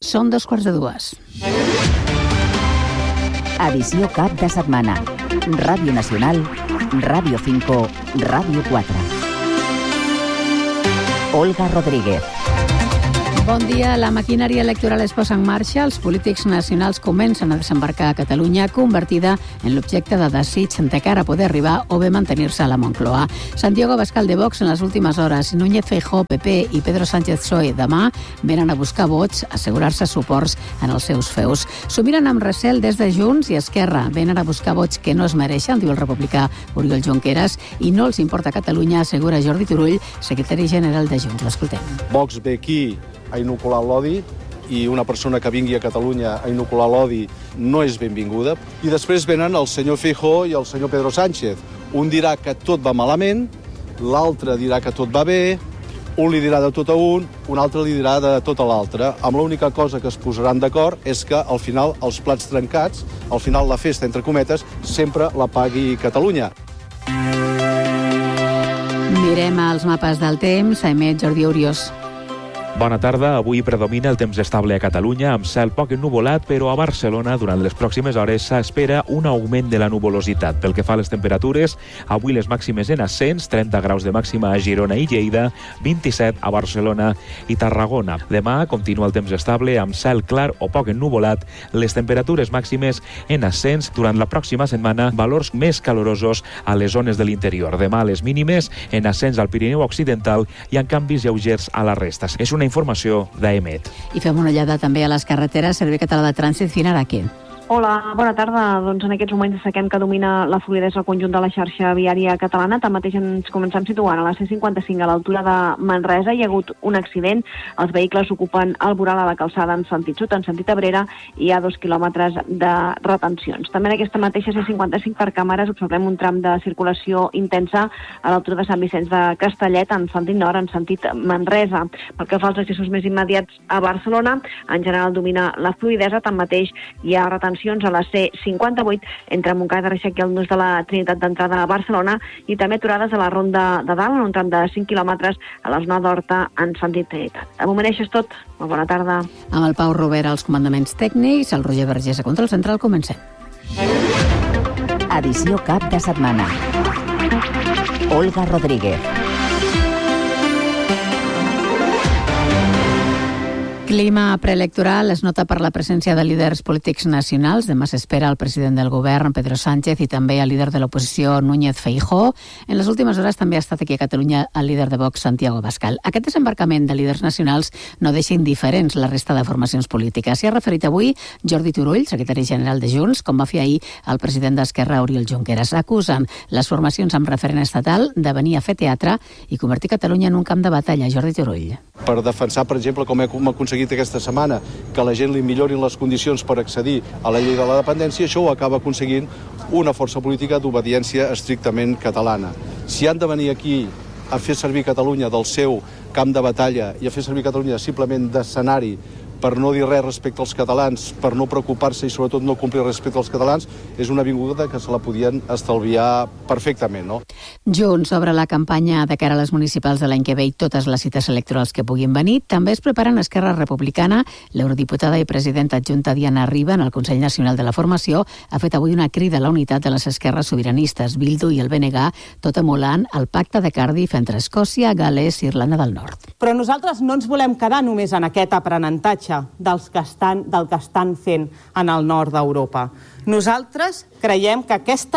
Són 2:15. Edició cap de setmana. Ràdio Nacional, Ràdio 5, Ràdio 4. Olga Rodríguez. Bon dia. La maquinària electoral es posa en marxa. Els polítics nacionals comencen a desembarcar a Catalunya, convertida en l'objecte de desig de cara a poder arribar o bé mantenir-se a la Moncloa. Santiago Abascal de Vox en les últimes hores, Núñez Feijóo, PP i Pedro Sánchez PSOE demà venen a buscar vots, assegurar-se suports en els seus feus. S'ho miren amb recel des de Junts i Esquerra. Venen a buscar vots que no es mereixen, diu el republicà Oriol Junqueras, i no els importa Catalunya, assegura Jordi Turull, secretari general de Junts. L'escoltem. Vox ve aquí a inocular l'odi i una persona que vingui a Catalunya a inocular l'odi no és benvinguda. I després venen el senyor Feijóo i el senyor Pedro Sánchez. Un dirà que tot va malament, l'altre dirà que tot va bé, un li dirà de tot a un altre li dirà de tot a l'altre. Amb l'única cosa que es posaran d'acord és que al final els plats trencats, al final la festa, entre cometes, sempre la pagui Catalunya. Mirem els mapes del temps. Emet Jordi Oriós. Bona tarda. Avui predomina el temps estable a Catalunya, amb cel poc ennuvolat, però a Barcelona, durant les pròximes hores, s'espera un augment de la nuvolositat. Pel que fa a les temperatures, avui les màximes en ascens, 30 graus de màxima a Girona i Lleida, 27 a Barcelona i Tarragona. Demà continua el temps estable, amb cel clar o poc ennuvolat, les temperatures màximes en ascens. Durant la pròxima setmana, valors més calorosos a les zones de l'interior. Demà les mínimes en ascens al Pirineu Occidental i en canvis lleugers a la resta. És una informació d'Emet. I fem una ullada també a les carreteres. Servei Català de Trànsit, Finaraque. Hola, bona tarda. Doncs en aquests moments destaquem que domina la fluïdesa al conjunt de la xarxa viària catalana. Tanmateix ens comencem situant a la C55 a l'altura de Manresa. Hi ha hagut un accident. Els vehicles ocupen el voral a la calçada en sentit sud, en sentit Abrera, i hi ha 2 quilòmetres de retencions. També en aquesta mateixa C55 per càmeres observem un tram de circulació intensa a l'altura de Sant Vicenç de Castellet, en sentit nord, en sentit Manresa. Pel que fa als accessos més immediats a Barcelona, en general domina la fluïdesa. Tanmateix hi ha retencions a la C58 entre Montcada de Reixac i el nus de la Trinitat d'entrada a Barcelona, i també aturades a la Ronda de Dalt, en un tram de 5 quilòmetres a la zona d'Horta en sentit Trinitat. De moment això és tot. Molt bona tarda. Amb el Pau Robert als comandaments tècnics, el Roger Vergés a control central. Comencem. Edició cap de setmana. Olga Rodríguez. Clima preelectoral es nota per la presència de líders polítics nacionals. Demà s'espera el president del govern, Pedro Sánchez, i també el líder de l'oposició, Núñez Feijóo. En les últimes hores també ha estat aquí a Catalunya el líder de Vox, Santiago Abascal. Aquest desembarcament de líders nacionals no deixa indiferents la resta de formacions polítiques. S'hi ha referit avui Jordi Turull, secretari general de Junts, com va fer ahir el president d'Esquerra, Oriol Junqueras. Acusen les formacions amb referent estatal de venir a fer teatre i convertir Catalunya en un camp de batalla. Jordi Turull. Per defensar, per exemple, com hem aconseguit aquesta setmana, que la gent li millorin les condicions per accedir a la llei de la dependència, això ho acaba aconseguint una força política d'obediència estrictament catalana. Si han de venir aquí a fer servir Catalunya del seu camp de batalla i a fer servir Catalunya simplement d'escenari per no dir res respecte als catalans, per no preocupar-se i sobretot no complir respecte als catalans, és una vinguda que se la podien estalviar perfectament, no? Junts obre la campanya de cara a les municipals de l'any que ve i totes les cites electorals que puguin venir. També es preparen Esquerra Republicana. L'eurodiputada i presidenta adjunta Diana Riba, en el Consell Nacional de la Formació, ha fet avui una crida a la unitat de les esquerres sobiranistes, Bildu i el BNG, tot emulant el pacte de Cardiff entre Escòcia, Gal·les i Irlanda del Nord. Però nosaltres no ens volem quedar només en aquest aprenentatge del que estan fent en el nord d'Europa. Nosaltres creiem que aquesta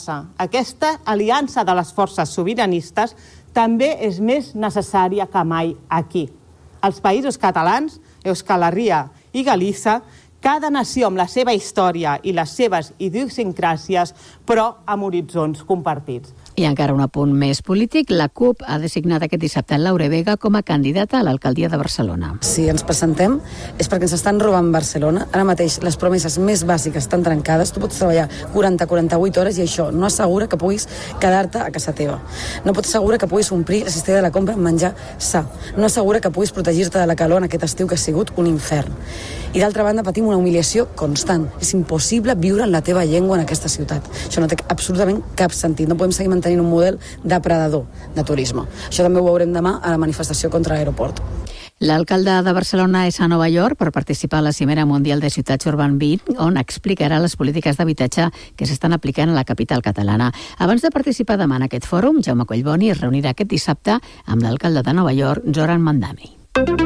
aliança de les forces sobiranistes també és més necessària que mai aquí. Els països catalans, Euskal Herria i Galícia, cada nació amb la seva història i les seves idiosincràsies, però amb horitzons compartits. I encara un apunt més polític. La CUP ha designat aquest dissabte Laura Vega com a candidata a l'alcaldia de Barcelona. Si ens presentem és perquè ens estan robant Barcelona. Ara mateix les promeses més bàsiques estan trencades. Tu pots treballar 40-48 hores i això no assegura que puguis quedar-te a casa teva. No pot assegurar que puguis omplir la cistella de la compra amb menjar sa. No assegura que puguis protegir-te de la calor en aquest estiu que ha sigut un infern. I d'altra banda patim una humiliació constant. És impossible viure en la teva llengua en aquesta ciutat. Això no té absolutament cap sentit. No podem seguir mantenint un model depredador de turisme. Això també ho veurem demà a la manifestació contra l'aeroport. L'alcalde de Barcelona és a Nova York per participar a la Cimera Mundial de Ciutats Urban 20, on explicarà les polítiques d'habitatge que s'estan aplicant a la capital catalana. Abans de participar demà en aquest fòrum, Jaume Collboni es reunirà aquest dissabte amb l'alcalde de Nova York, Zoran Mandami.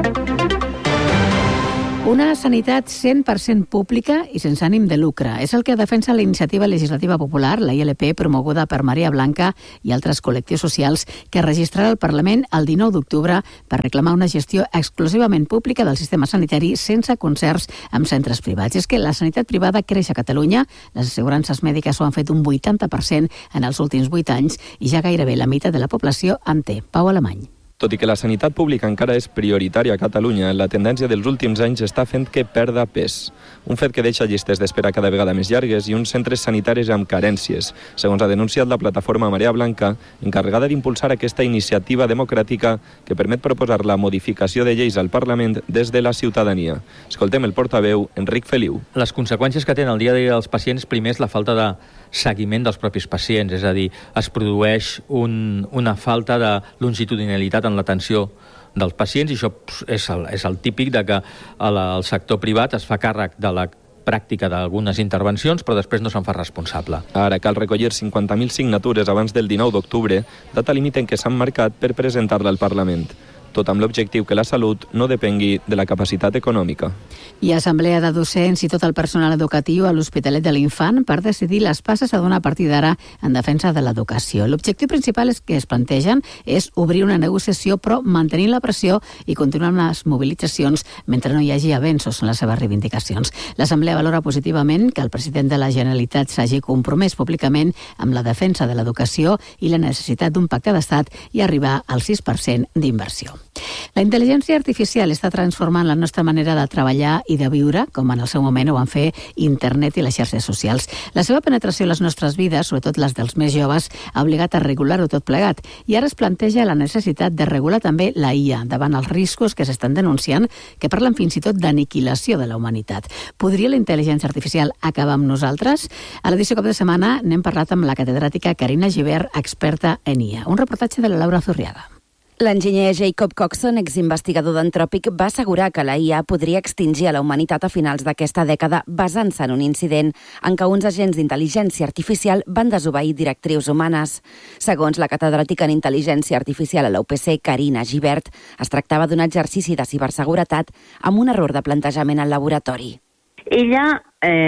Una sanitat 100% pública i sense ànim de lucre. És el que defensa la iniciativa legislativa popular, la ILP, promoguda per Maria Blanca i altres col·lectius socials, que registrarà el Parlament el 19 d'octubre per reclamar una gestió exclusivament pública del sistema sanitari sense concerts amb centres privats. És que la sanitat privada creix a Catalunya, les assegurances mèdiques ho han fet un 80% en els últims 8 anys i ja gairebé la meitat de la població en té. Pau Alemany. Tot i que la sanitat pública encara és prioritària a Catalunya, la tendència dels últims anys està fent que perda pes. Un fet que deixa llistes d'espera cada vegada més llargues i uns centres sanitaris amb carències, segons ha denunciat la plataforma Maria Blanca, encarregada d'impulsar aquesta iniciativa democràtica que permet proposar la modificació de lleis al Parlament des de la ciutadania. Escoltem el portaveu, Enric Feliu. Les conseqüències que tenen el dia a dia dels pacients, primer és la falta de seguiment dels propis pacients, és a dir, es produeix una falta de longitudinalitat en l'atenció dels pacients i això és el típic de que el sector privat es fa càrrec de la pràctica d'algunes intervencions però després no se'n fa responsable. Ara cal recollir 50.000 signatures abans del 19 d'octubre, data límit en què s'han marcat per presentar-la al Parlament. Tot amb l'objectiu que la salut no depengui de la capacitat econòmica. I assemblea de docents i tot el personal educatiu a l'Hospitalet de l'Infant per decidir les passes a donar a partir d'ara en defensa de l'educació. L'objectiu principal que es plantegen és obrir una negociació però mantenir la pressió i continuar amb les mobilitzacions mentre no hi hagi avenços en les seves reivindicacions. L'assemblea valora positivament que el president de la Generalitat s'hagi compromès públicament amb la defensa de l'educació i la necessitat d'un pacte d'estat i arribar al 6% d'inversió. La intel·ligència artificial està transformant la nostra manera de treballar i de viure, com en el seu moment ho van fer internet i les xarxes socials. La seva penetració a les nostres vides, sobretot les dels més joves, ha obligat a regular-ho tot plegat i ara es planteja la necessitat de regular també la IA davant els riscos que s'estan denunciant, que parlen fins i tot d'aniquilació de la humanitat. Podria la intel·ligència artificial acabar amb nosaltres? A l'edició cap de setmana n'hem parlat amb la catedràtica Carina Gibert, experta en IA. Un reportatge de la Laura Zurriaga. L'enginyer Jacob Coxon, exinvestigador d'Anthropic, va assegurar que la IA podria extingir a la humanitat a finals d'aquesta dècada basant-se en un incident en què uns agents d'intel·ligència artificial van desobeir directrius humanes. Segons la catedràtica en intel·ligència artificial a la UPC, Carina Gibert, es tractava d'un exercici de ciberseguretat amb un error de plantejament al laboratori. Ella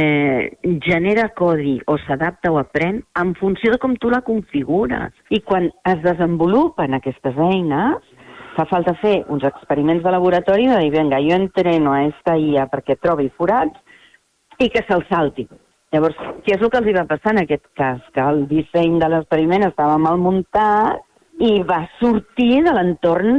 genera codi o s'adapta o aprèn en funció de com tu la configures. I quan es desenvolupen aquestes eines, fa falta fer uns experiments de laboratori de dir, vinga, jo entreno a esta IA perquè trobi forats i que se'l salti. Llavors, què és el que els va passar en aquest cas? Que el disseny de l'experiment estava mal muntat i va sortir de l'entorn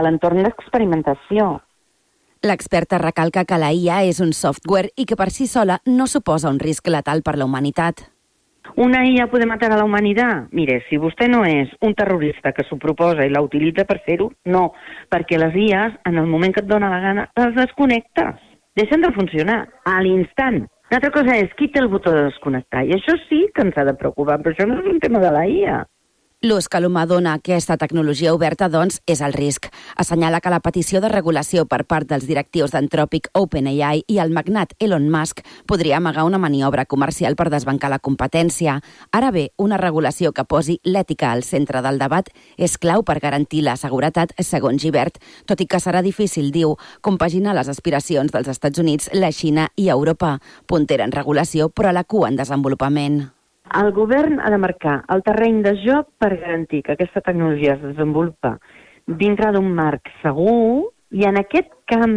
d'experimentació. L'experta recalca que la IA és un software i que per si sola no suposa un risc letal per la humanitat. Una IA puede matar a la humanitat? Mire, si vostè no és un terrorista que s'ho proposa i la utilitza per fer-ho, no, perquè les IAs, en el moment que et dóna la gana, les desconnectes. Deixen de funcionar a l'instant. Una altra cosa és qui té el botó de desconnectar, i això sí que ens ha de preocupar, però això no és un tema de la IA. L'ús que l'humà dona a aquesta tecnologia oberta, doncs, és el risc. Assenyala que la petició de regulació per part dels directius d'Anthropic, OpenAI i el magnat Elon Musk podria amagar una maniobra comercial per desbancar la competència. Ara bé, una regulació que posi l'ètica al centre del debat és clau per garantir la seguretat, segons Gibert, tot i que serà difícil, diu, compaginar les aspiracions dels Estats Units, la Xina i Europa, puntera en regulació però a la cua en desenvolupament. El govern ha de marcar el terreny de joc per garantir que aquesta tecnologia es desenvolupa dintre d'un marc segur i en aquest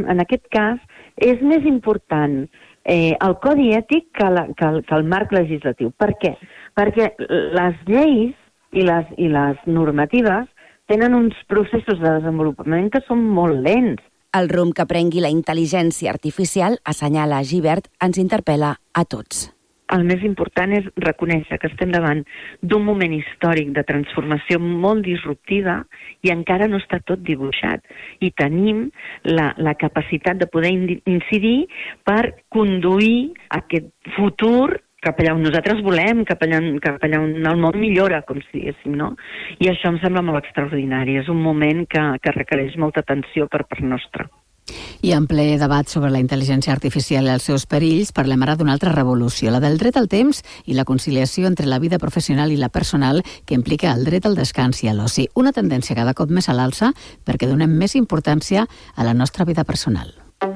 cas és més important el codi ètic que el marc legislatiu. Per què? Perquè les lleis i les normatives tenen uns processos de desenvolupament que són molt lents. El rumb que prengui la intel·ligència artificial, assenyala Gibert, ens interpel·la a tots. El més important és reconèixer que estem davant d'un moment històric de transformació molt disruptiva i encara no està tot dibuixat. I tenim la capacitat de poder incidir per conduir aquest futur cap allà on nosaltres volem, cap allà on el món millora, com si diguéssim, no? I això em sembla molt extraordinari. És un moment que requereix molta atenció per part nostra. I en ple debat sobre la intel·ligència artificial i els seus perills, parlem ara d'una altra revolució, la del dret al temps i la conciliació entre la vida professional i la personal, que implica el dret al descans i a l'oci. Una tendència cada cop més a l'alça perquè donem més importància a la nostra vida personal.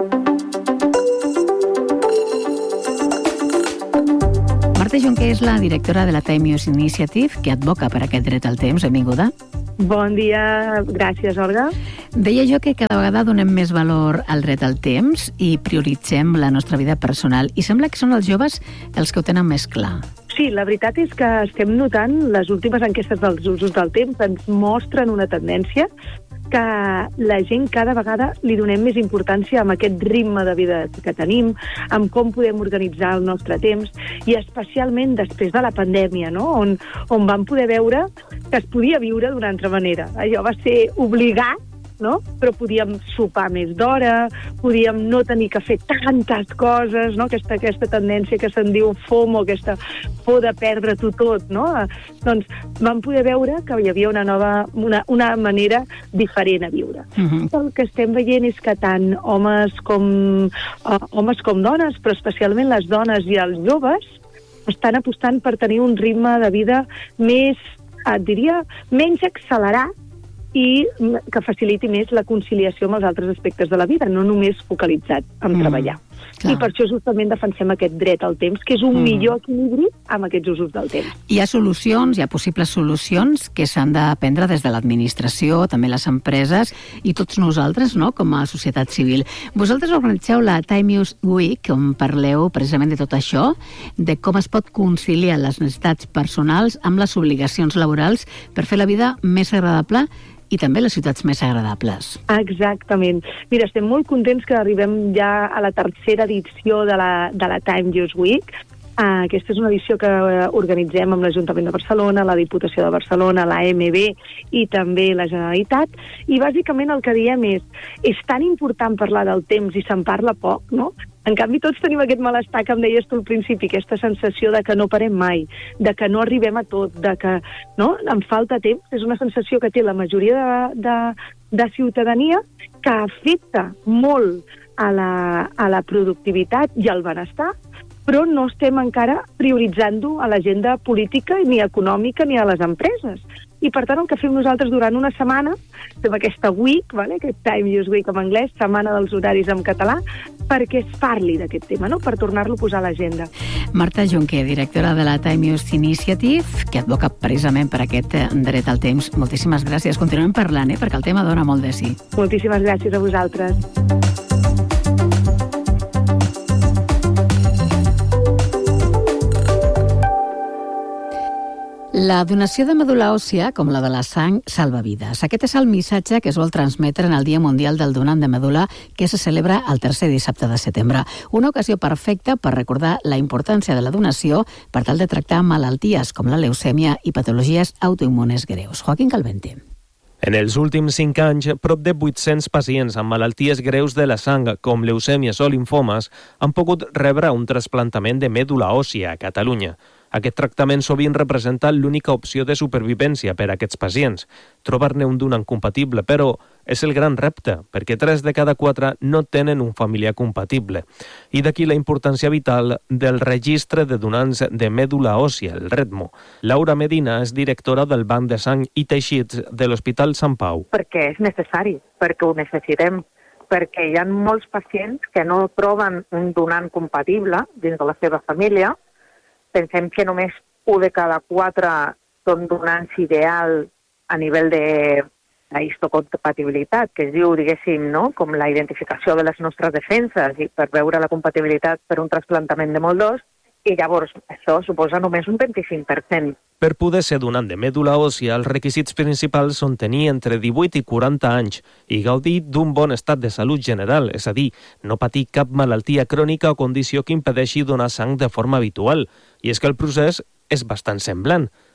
Marta Junqué és la directora de la Time Use Initiative, que advoca per aquest dret al temps. Benvinguda. Bon dia, gràcies, Olga. Deia jo que cada vegada donem més valor al dret al temps i prioritzem la nostra vida personal. I sembla que són els joves els que ho tenen més clar. Sí, la veritat és que estem notant, les últimes enquestes dels usos del temps ens mostren una tendència que la gent cada vegada li donem més importància amb aquest ritme de vida que tenim, amb com podem organitzar el nostre temps, i especialment després de la pandèmia, no? on vam poder veure que es podia viure d'una altra manera. Allò va ser obligat, no? Però podíem sopar més d'hora, podíem no tenir que fer tantes coses, no? Aquesta tendència que se'n diu FOMO, aquesta por de perdre-t'ho tot, no? Doncs vam poder veure que hi havia una manera diferent a viure. El que estem veient és que tant homes com dones, però especialment les dones i els joves, estan apostant per tenir un ritme de vida més, diria, menys accelerat, i que faciliti més la conciliació amb els altres aspectes de la vida, no només focalitzat en treballar. Clar. I per això justament defensem aquest dret al temps, que és un millor equilibri amb aquests usos del temps. Hi ha solucions, hi ha possibles solucions que s'han de prendre des de l'administració, també les empreses i tots nosaltres, no?, com a societat civil. Vosaltres organitzeu la Time Use Week, on parleu precisament de tot això, de com es pot conciliar les necessitats personals amb les obligacions laborals per fer la vida més agradable i també les ciutats més agradables. Exactament. Mira, estem molt contents que arribem ja a la tercera edició de la Time Use Week. Aquesta és una edició que organitzem amb l'Ajuntament de Barcelona, la Diputació de Barcelona, l'AMB i també la Generalitat. I bàsicament el que diem és tan important parlar del temps i se'n parla poc, no? En canvi, tots tenim aquest malestar que em deies tu al principi, aquesta sensació de que no parem mai, de que no arribem a tot, de que em falta temps. És una sensació que té la majoria de ciutadania, que afecta molt a la productivitat i al benestar, però no estem encara prioritzant-ho a l'agenda política ni econòmica ni a les empreses. I per tant el que fem nosaltres durant una setmana, fem aquesta week, aquest Time Use Week en anglès, setmana dels horaris en català, perquè es parli d'aquest tema, no?, per tornar-lo a posar a l'agenda. Marta Junqué, directora de la Time Use Initiative, que advoca precisament per aquest dret al temps. Moltíssimes gràcies. Continuem parlant, perquè el tema dona molt de sí. Moltíssimes gràcies a vosaltres. La donació de medul·la òssia, com la de la sang, salva vides. Aquest és el missatge que es vol transmetre en el Dia Mundial del Donant de Medul·la, que se celebra el tercer dissabte de setembre. Una ocasió perfecta per recordar la importància de la donació per tal de tractar malalties com la leucèmia i patologies autoimmunes greus. Joaquín Calvente. En els últims 5 anys, prop de 800 pacients amb malalties greus de la sang, com leucèmies o linfomes, han pogut rebre un trasplantament de medul·la òssia a Catalunya. Aquest tractament sovint representa l'única opció de supervivència per a aquests pacients. Trobar-ne un donant compatible, però, és el gran repte, perquè 3 de cada 4 no tenen un familiar compatible. I d'aquí la importància vital del registre de donants de medul·la òssia, el REDMO. Laura Medina és directora del Banc de Sang i Teixits de l'Hospital Sant Pau. Perquè és necessari, perquè ho necessitem, perquè hi ha molts pacients que no troben un donant compatible dins de la seva família. Pensem que només 1 de cada 4 són donants ideal a nivell de la histocompatibilitat, que es diu, diguéssim, no?, com la identificació de les nostres defenses i per veure la compatibilitat per un trasplantament de MOL2, i llavors això suposa només un 25%. Per poder ser donant de medul·la òssia, els requisits principals són tenir entre 18 i 40 anys i gaudir d'un bon estat de salut general, és a dir, no patir cap malaltia crònica o condició que impedeixi donar sang de forma habitual. I és que el procés és bastant semblant.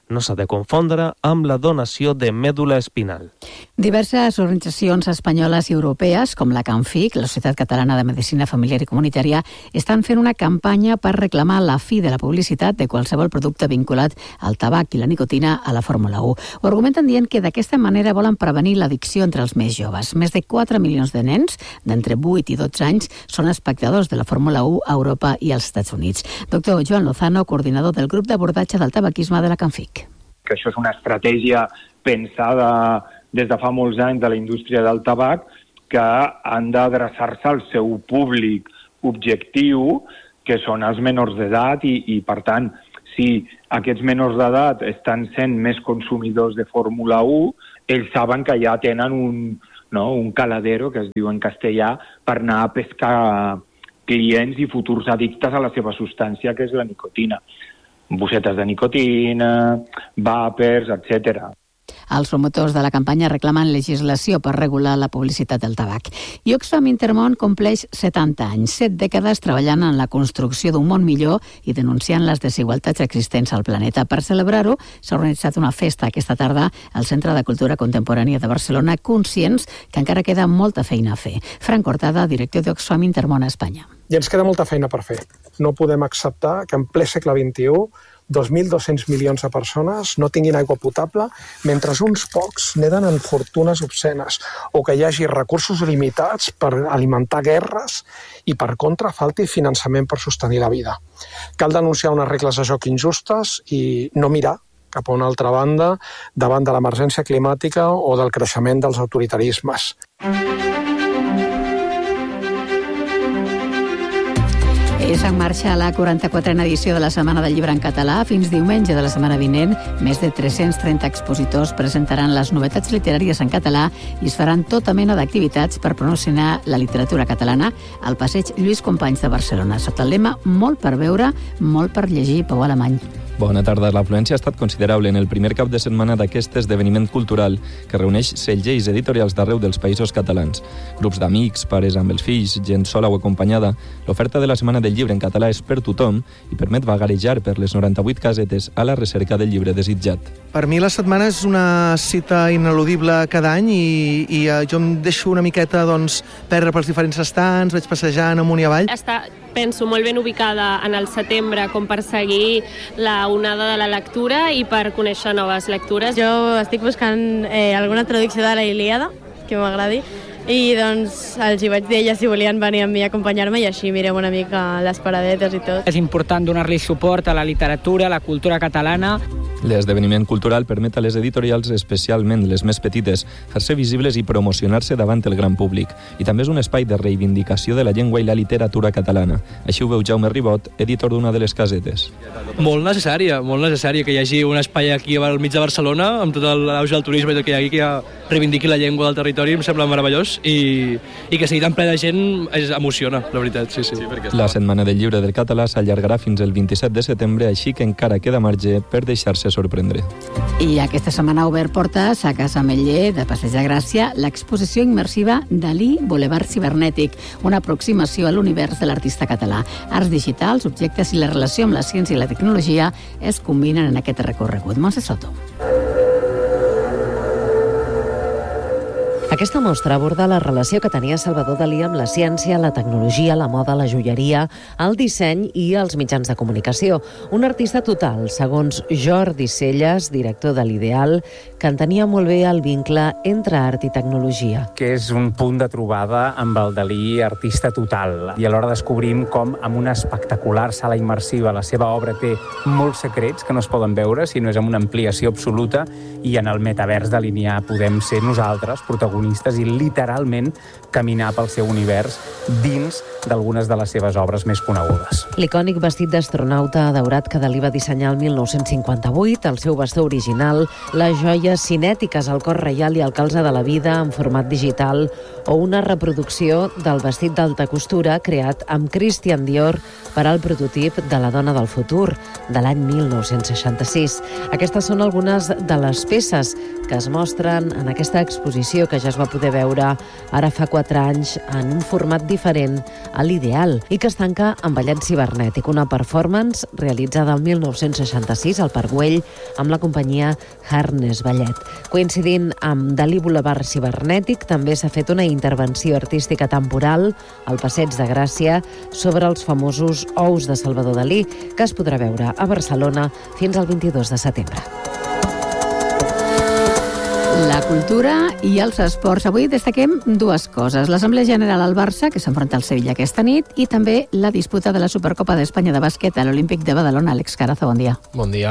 no s'ha de confondre amb la donació de mèdula espinal. Diverses organitzacions espanyoles i europees, com la CANFIC, la Societat Catalana de Medicina Familiar i Comunitària, estan fent una campanya per reclamar la fi de la publicitat de qualsevol producte vinculat al tabac i la nicotina a la Fórmula 1. Ho argumenten dient que d'aquesta manera volen prevenir l'addicció entre els més joves. Més de 4 milions de nens d'entre 8 i 12 anys són espectadors de la Fórmula 1 a Europa i als Estats Units. Doctor Joan Lozano, coordinador del grup d'abordatge del tabaquisme de la CANFIC. Que això és una estratègia pensada des de fa molts anys de la indústria del tabac, que han d'adreçar-se al seu públic objectiu, que són els menors d'edat, i per tant, si aquests menors d'edat estan sent més consumidors de Fórmula 1, ells saben que ja tenen un caladero, que es diu en castellà, per anar a pescar clients i futurs addictes a la seva substància, que és la nicotina. Bossetes de nicotina, vàpers, etc. Els promotors de la campanya reclamen legislació per regular la publicitat del tabac. I Oxfam Intermón compleix 70 anys, 7 dècades treballant en la construcció d'un món millor i denunciant les desigualtats existents al planeta. Per celebrar-ho, s'ha organitzat una festa aquesta tarda al Centre de Cultura Contemporània de Barcelona, conscients que encara queda molta feina a fer. Frank Cortada, director d'Oxfam Intermón a Espanya. I ens queda molta feina per fer. No podem acceptar que en ple segle XXI 2.200 milions de persones no tinguin aigua potable mentre uns pocs neden en fortunes obscenes o que hi hagi recursos limitats per alimentar guerres i, per contra, falti finançament per sostenir la vida. Cal denunciar unes regles de joc injustes i no mirar cap a una altra banda davant de l'emergència climàtica o del creixement dels autoritarismes. És en marxa la 44a edició de la Setmana del Llibre en Català. Fins diumenge de la setmana vinent, més de 330 expositors presentaran les novetats literàries en català i es faran tota mena d'activitats per promocionar la literatura catalana al passeig Lluís Companys de Barcelona, sota el lema Molt per veure, molt per llegir, Pau Alemany. Bona tarda. L'afluència ha estat considerable en el primer cap de setmana d'aquest esdeveniment cultural que reuneix segells editorials d'arreu dels països catalans. Grups d'amics, pares amb els fills, gent sola o acompanyada. L'oferta de la Setmana del Llibre en català és per tothom i permet vagarejar per les 98 casetes a la recerca del llibre desitjat. Per mi la setmana és una cita ineludible cada any i jo em deixo una miqueta perdre pels diferents estants, vaig passejant amunt i avall. Està, penso, molt ben ubicada en el setembre com per seguir la onada de la lectura i per conèixer noves lectures. Jo estic buscant alguna traducció de la Ilíada que m'agradi i doncs els hi vaig dir a ella si volien venir amb mi a acompanyar-me i així mirem una mica les paradetes i tot. És important donar-li suport a la literatura, a la cultura catalana. L'esdeveniment cultural permet a les editorials, especialment les més petites, fer-se visibles i promocionar-se davant el gran públic. I també és un espai de reivindicació de la llengua i la literatura catalana. Així ho veu Jaume Ribot, editor d'una de les casetes. Molt necessària que hi hagi un espai aquí al mig de Barcelona, amb tot l'auge del turisme i tot que hi hagi, que reivindiqui la llengua del territori, em sembla meravellós, i que sigui tan ple de gent emociona, la veritat, sí. La Setmana del Llibre del Català s'allargarà fins el 27 de setembre, així que encara queda marge per deixar-se sorprendre. I aquesta setmana ha obert portes a Casa Ametller de Passeig de Gràcia l'exposició immersiva Dalí Boulevard Cibernètic, una aproximació a l'univers de l'artista català. Arts digitals, objectes i la relació amb la ciència i la tecnologia es combinen en aquest recorregut. Montse Soto. Aquesta mostra aborda la relació que tenia Salvador Dalí amb la ciència, la tecnologia, la moda, la joieria, el disseny i els mitjans de comunicació. Un artista total, segons Jordi Celles, director de l'Ideal, que entenia molt bé el vincle entre art i tecnologia. Que és un punt de trobada amb el Dalí artista total. I alhora descobrim com amb una espectacular sala immersiva la seva obra té molts secrets que no es poden veure, sinó és amb una ampliació absoluta, i en el metavers delinear podem ser nosaltres, protagonistes, i literalment caminar pel seu univers dins d'algunes de les seves obres més conegudes. L'icònic vestit d'astronauta daurat que Dalí va dissenyar el 1958, el seu bastó original, les joies cinètiques al cor reial i al calze de la vida en format digital, o una reproducció del vestit d'alta costura creat amb Christian Dior per al prototip de la dona del futur, de l'any 1966. Aquestes són algunes de les peces que es mostren en aquesta exposició que ja es es va poder veure ara fa 4 anys en un format diferent a l'Ideal i que es tanca amb ballet cibernètic, una performance realitzada el 1966 al Parc Güell amb la companyia Harness Ballet. Coincidint amb Dalí Boulevard Cibernètic, també s'ha fet una intervenció artística temporal al Passeig de Gràcia sobre els famosos ous de Salvador Dalí, que es podrà veure a Barcelona fins al 22 de setembre. La cultura i els esports. Avui destaquem 2 coses. L'Assemblea General al Barça, que s'enfronta al Sevilla aquesta nit, i també la disputa de la Supercopa d'Espanya de bàsquet a l'Olímpic de Badalona. Àlex Carazo, bon dia. Bon dia.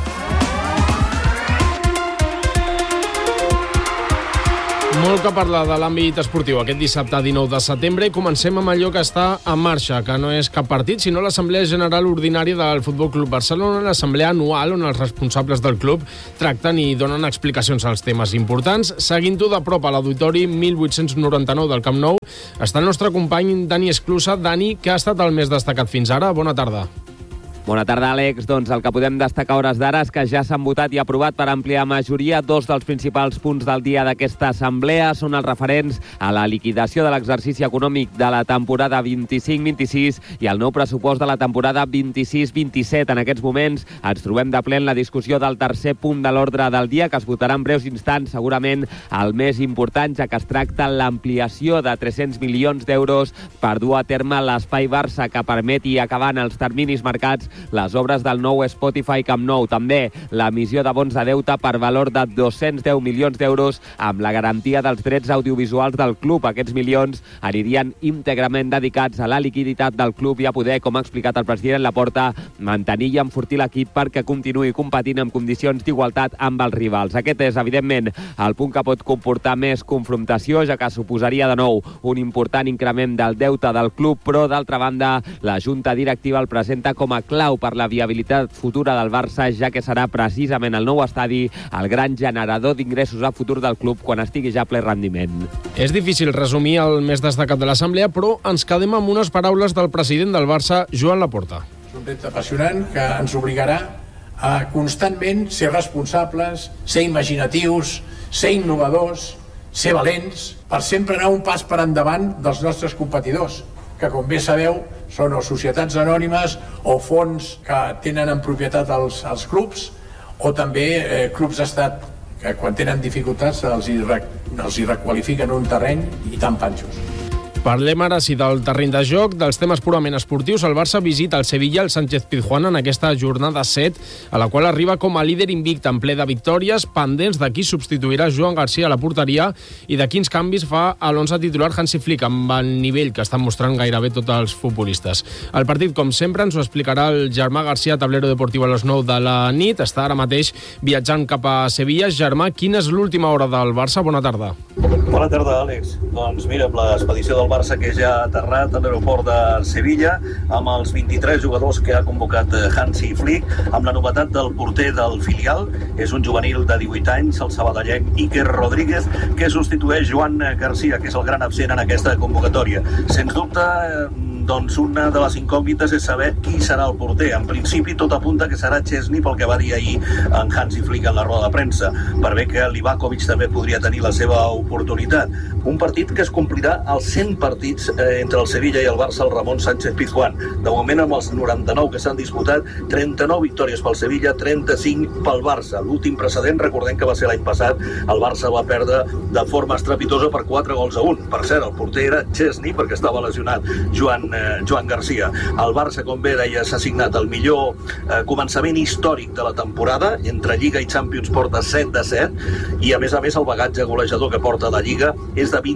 Molt que parlar de l'àmbit esportiu aquest dissabte 19 de setembre i comencem amb allò que està en marxa, que no és cap partit, sinó l'Assemblea General Ordinària del Futbol Club Barcelona, l'assemblea anual on els responsables del club tracten i donen explicacions als temes importants. Seguint-ho de prop a l'Auditori 1899 del Camp Nou està el nostre company Dani Esclusa. Dani, què ha estat el més destacat fins ara? Bona tarda. Bona tarda, Àlex. Doncs el que podem destacar a hores d'ara és que ja s'han votat i aprovat per àmplia majoria 2 dels principals punts del dia d'aquesta assemblea. Són els referents a la liquidació de l'exercici econòmic de la temporada 25-26 i el nou pressupost de la temporada 26-27. En aquests moments ens trobem de ple en la discussió del tercer punt de l'ordre del dia, que es votarà en breus instants, segurament el més important, ja que es tracta l'ampliació de 300 milions d'euros per dur a terme l'Espai Barça, que permeti acabar en els terminis marcats les obres del nou Spotify Camp Nou. També l'emissió de bons de deute per valor de 210 milions d'euros amb la garantia dels drets audiovisuals del club. Aquests milions anirien íntegrament dedicats a la liquiditat del club i a poder, com ha explicat el president Laporta, mantenir i enfortir l'equip perquè continuï competint en condicions d'igualtat amb els rivals. Aquest és, evidentment, el punt que pot comportar més confrontació, ja que suposaria de nou un important increment del deute del club, però, d'altra banda, la Junta Directiva el presenta com a clau per la viabilitat futura del Barça, ja que serà precisament el nou estadi el gran generador d'ingressos a futur del club quan estigui ja a ple rendiment. És difícil resumir el més destacat de l'assemblea, però ens quedem amb unes paraules del president del Barça, Joan Laporta. És un repte apassionant que ens obligarà a constantment ser responsables, ser imaginatius, ser innovadors, ser valents, per sempre anar un pas per endavant dels nostres competidors, que, com bé sabeu, són o societats anònimes o fons que tenen en propietat els clubs, o també clubs d'estat que, quan tenen dificultats, els hi requalifiquen un terreny i tan panxos. Parlem ara sí del terreny de joc, dels temes purament esportius. El Barça visita el Sevilla, el Sánchez-Pizjuán, en aquesta jornada 7, a la qual arriba com a líder invicte en ple de victòries, pendents de qui substituirà Joan Garcia a la porteria i de quins canvis fa a l'11 titular Hansi Flick, amb el nivell que estan mostrant gairebé tots els futbolistes. El partit, com sempre, ens ho explicarà el Germà Garcia, Tablero Deportiu, a les 9 de la nit. Està ara mateix viatjant cap a Sevilla. Germà, quina és l'última hora del Barça? Bona tarda. Bona tarda, Àlex. Doncs mira, amb l'expedició del Barça que ja ha aterrat a l'aeroport de Sevilla, amb els 23 jugadors que ha convocat Hansi Flick, amb la novetat del porter del filial, és un juvenil de 18 anys, el sabadellenc Iker Rodríguez, que substitueix Joan Garcia, que és el gran absent en aquesta convocatòria. Sens dubte, doncs una de les incògnites és saber qui serà el porter. En principi, tot apunta que serà Chesney, pel que va dir ahir en Hansi Flick en la roda de premsa, per bé que Livakovic també podria tenir la seva oportunitat. Un partit que es complirà als 100 partits entre el Sevilla i el Barça al Ramon Sánchez-Pizjuán. De moment, amb els 99 que s'han disputat, 39 victòries pel Sevilla, 35 pel Barça. L'últim precedent, recordem que va ser l'any passat, el Barça va perdre de forma estrepitosa per 4-1. Per cert, el porter era Chesney, perquè estava lesionat Joan Garcia. El Barça, com bé deia, s'ha signat el millor començament històric de la temporada. Entre Lliga i Champions porta 7 de 7 i, a més, el bagatge golejador que porta la Lliga és de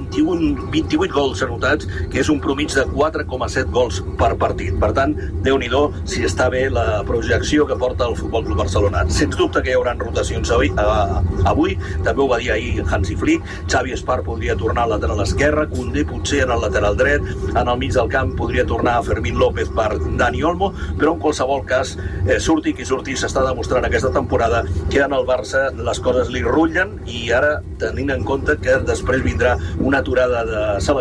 28 gols anotats, que és un promig de 4,7 gols per partit. Per tant, Déu-n'hi-do si està bé la projecció que porta el Futbol Club Barcelona. Sens dubte que hi haurà rotacions avui, també ho va dir ahir Hansi Flick. Xavi Espar podria tornar al lateral esquerre, Koundé potser en el lateral dret, en el mig del camp podria tornar a Fermín López per Dani Olmo, però en qualsevol cas, surti qui surti, s'està demostrant aquesta temporada que en el Barça les coses li rutllen, i ara, tenint en compte que després vindrà una aturada de seleccions,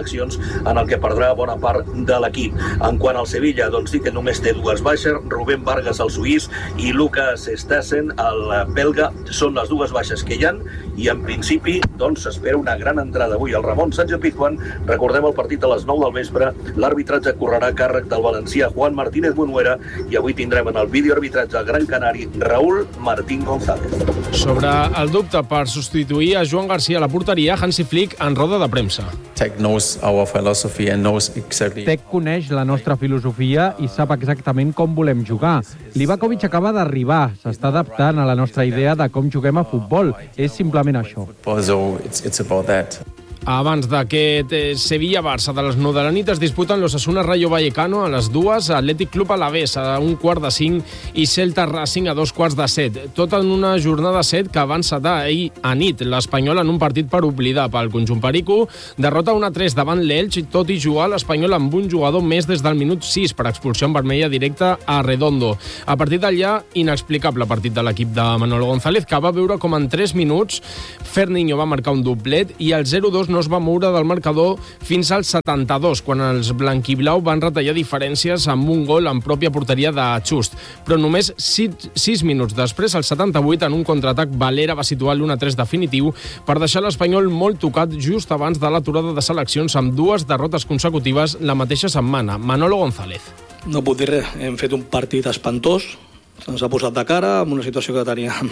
en el que perdrà bona part de l'equip. En quant al Sevilla, doncs sí que només té dues baixes, Rubén Vargas, el suís, i Lucas Stassen, el belga, són les dues baixes que hi ha, i en principi doncs s'espera una gran entrada avui. El Ramon Sánchez-Pizjuán, recordem el partit a les 9 del vespre, l'arbitratge correrà a càrrec del valencià Juan Martínez Munuera, i avui tindrem en el videoarbitratge el gran canari Raúl Martín González. Sobre el dubte per substituir a Joan Garcia a la porteria, Hansi Flick en roda de premsa. Tec knows our philosophy and knows exactly. Tec coneix la nostra filosofia i sap exactament com volem jugar. Livakovic acaba d'arribar, s'està adaptant a la nostra idea de com juguem a futbol. És simplement això. So it's about that. Abans d'aquest Sevilla-Barça de les 9 de la nit es disputen l'Osasuna Rayo Vallecano a les 2, Atlètic Club Alavés a 1:45 i Celta Racing a 2:15. Tot en una jornada 7 que van setar ahir a nit l'Espanyol en un partit per oblidar pel conjunt perico. Derrota 1-3 davant l'Elx, tot i jugar l'Espanyol amb un jugador més des del minut 6 per expulsió en vermella directa a Redondo. A partir d'allà, inexplicable partit de l'equip de Manolo González, que va veure com en 3 minuts Ferninho va marcar un doblet i el 0-2 no es va moure del marcador fins al 72, quan els blanquiblau van retallar diferències amb un gol en pròpia porteria de Just. Però només 6 minuts després, al 78, en un contraatac, Valera va situar l'1-3 definitiu per deixar l'Espanyol molt tocat just abans de l'aturada de seleccions amb 2 derrotes consecutives la mateixa setmana. Manolo González. No puc dir res, hem fet un partit espantós, se'ns ha posat de cara amb una situació que teníem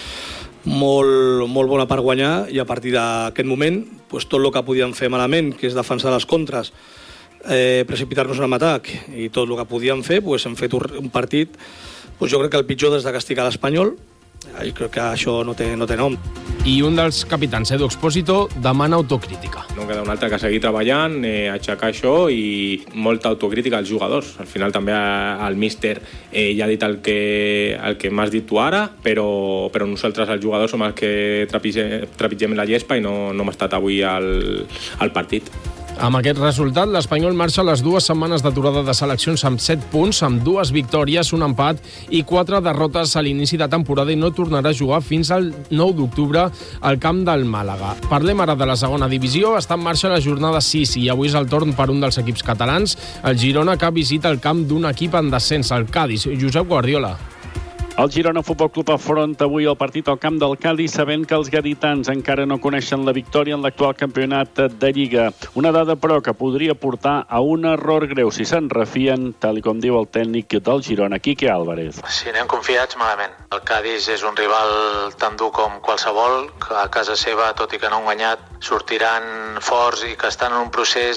molt bona per guanyar, i a partir d'aquest moment doncs tot el que podíem fer malament, que és defensar les contres, precipitar-nos en l'atac, i tot el que podíem fer, doncs hem fet un partit, doncs jo crec que el pitjor des de que estic a l'Espanyol, i crec que això no té nom. I un dels capitans, Edu Expósito, demana autocrítica. No queda un altre que seguir treballant, aixecar això i molta autocrítica als jugadors. Al final també el míster ja ha dit el que m'has dit tu ara, però nosaltres els jugadors som els que trepitgem la llespa i no hem estat avui al partit. Amb aquest resultat, l'Espanyol marxa a les 2 setmanes d'aturada de seleccions amb 7 punts, amb 2 victòries, un empat i 4 derrotes a l'inici de temporada, i no tornarà a jugar fins al 9 d'octubre al camp del Màlaga. Parlem ara de la segona divisió. Està en marxa la jornada 6 i avui és el torn per un dels equips catalans, el Girona, que visita el camp d'un equip en descens, el Cádiz. Josep Guardiola. El Girona Futbol Club afronta avui el partit al camp del Cádiz, sabent que els gaditans encara no coneixen la victòria en l'actual campionat de Lliga. Una dada, però, que podria portar a un error greu si se'n refien, tal com diu el tècnic del Girona, Quique Álvarez. Si anem confiats, malament. El Cádiz és un rival tan dur com qualsevol, que a casa seva, tot i que no han guanyat, sortiran forts i que estan en un procés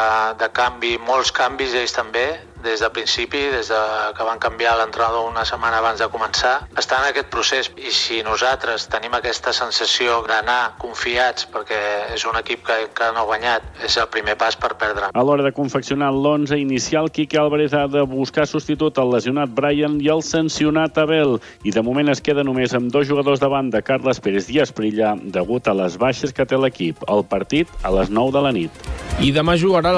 de canvi, molts canvis ells també, des del principi, des que van canviar l'entrenador una setmana abans de començar. Està en aquest procés, i si nosaltres tenim aquesta sensació d'anar confiats perquè és un equip que no ha guanyat, és el primer pas per perdre. A l'hora de confeccionar l'11 inicial, Quique Álvarez ha de buscar substitut al lesionat Brian i el sancionat Abel, i de moment es queda només amb 2 jugadors de banda, Carles Pérez i Esprilla, degut a les baixes que té l'equip. El partit a les 9 de la nit. I demà jugarà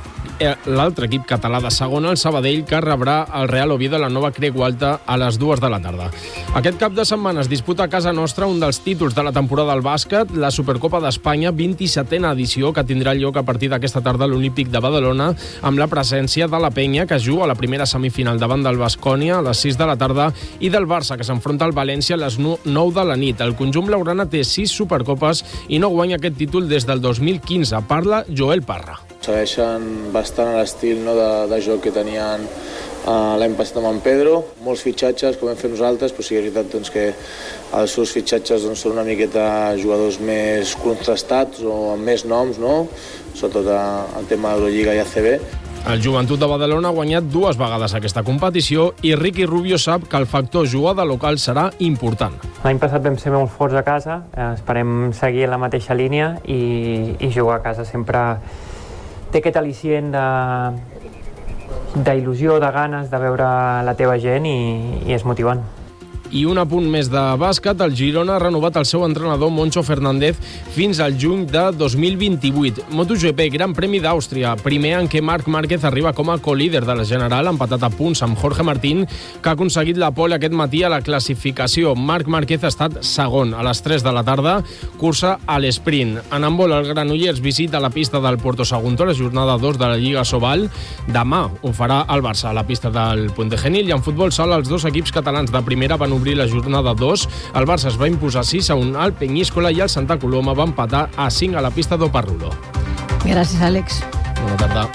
l'altre equip català de segona, el Sabadell, que rebrà el Real Oviedo a la Nova Creu Alta a les 2 de la tarda. Aquest cap de setmana es disputa a casa nostra un dels títols de la temporada del bàsquet, la Supercopa d'Espanya, 27a edició, que tindrà lloc a partir d'aquesta tarda a l'Olímpic de Badalona, amb la presència de la Penya, que juga a la primera semifinal davant del Baskonia a les 6 de la tarda, i del Barça, que s'enfronta al València a les 9 de la nit. El conjunt blaugrana té 6 Supercopes i no guanya aquest títol des del 2015. Parla Joel Parra. Segueixen bastant a l'estil de joc que tenien l'any passat amb en Pedro. Molts fitxatges, com hem fet nosaltres, però sí que és veritat que els seus fitxatges són una miqueta jugadors més contrastats o amb més noms, sobretot el tema d'Eurolliga i ACB. El Joventut de Badalona ha guanyat 2 vegades aquesta competició, i Ricky Rubio sap que el factor jugada local serà important. L'any passat vam ser molt forts a casa, esperem seguir en la mateixa línia i jugar a casa sempre té aquest al·licient d'il·lusió, de ganes de veure la teva gent, i és motivant. I un apunt més de bàsquet, el Girona ha renovat el seu entrenador Moncho Fernández fins al juny de 2028. MotoGP, Gran Premi d'Àustria, primer en què Marc Márquez arriba com a co-líder de la General, empatat a punts amb Jorge Martín, que ha aconseguit la pole aquest matí a la classificació. Marc Márquez ha estat segon. A les 3 de la tarda, cursa a l'esprint. En handbol, el Granollers visita la pista del Puerto Sagunto, la jornada 2 de la Lliga Sobal. Demà ho farà el Barça a la pista del Puente Genil. I en futbol sala, els dos equips catalans de primera van obrir la jornada 2. El Barça es va imposar 6-1 al Peñíscola i el Santa Coloma va empatar a 5 a la pista d'Oparrulo. Gràcies, Àlex. Bona tarda.